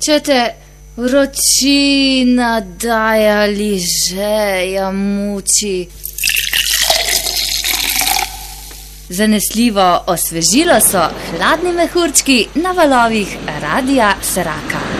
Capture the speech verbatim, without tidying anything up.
Če te vročina daje ali žeja muči. Zanesljivo osvežilo so hladni mehurčki na valovih Radia Sraka.